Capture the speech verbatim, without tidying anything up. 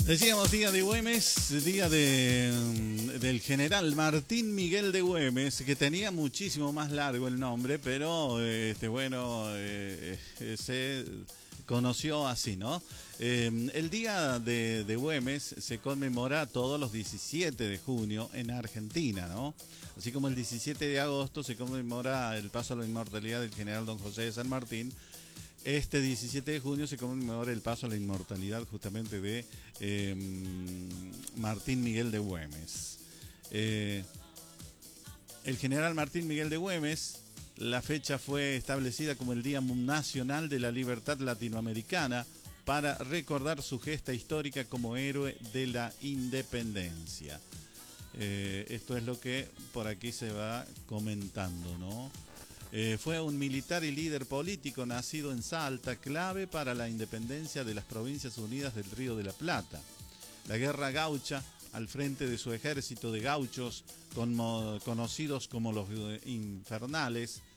Decíamos día de Güemes, día de, del general Martín Miguel de Güemes, que tenía muchísimo más largo el nombre, pero este, bueno, eh, eh, se conoció así, ¿no? Eh, el día de, de Güemes se conmemora todos los diecisiete de junio en Argentina, ¿no? Así como el diecisiete de agosto se conmemora el paso a la inmortalidad del general Don José de San Martín. Este diecisiete de junio se conmemora el paso a la inmortalidad justamente de eh, Martín Miguel de Güemes. Eh, el general Martín Miguel de Güemes, la fecha fue establecida como el Día Nacional de la Libertad Latinoamericana para recordar su gesta histórica como héroe de la independencia. Eh, esto es lo que por aquí se va comentando, ¿no? Eh, fue un militar y líder político nacido en Salta, clave para la independencia de las Provincias Unidas del Río de la Plata. La guerra gaucha, al frente de su ejército de gauchos, como, conocidos como los infernales,